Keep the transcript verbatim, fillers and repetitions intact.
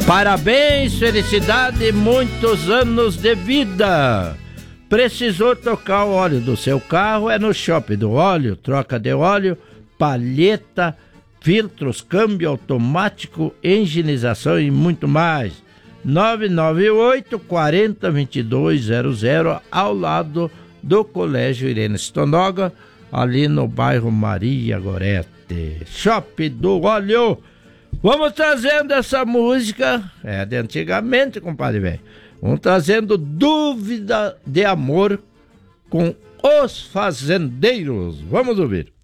Parabéns, felicidade e muitos anos de vida. Precisou trocar o óleo do seu carro? É no Shop do Óleo. Troca de óleo, palheta, filtros, câmbio automático, higienização e muito mais. nove nove oito, quarenta, vinte e dois zero zero, ao lado do Colégio Irene Stonoga, ali no bairro Maria Gorete. Shop do Óleo. Vamos trazendo essa música, é de antigamente, compadre velho. Vamos trazendo Dúvida de Amor com Os Fazendeiros. Vamos ouvir.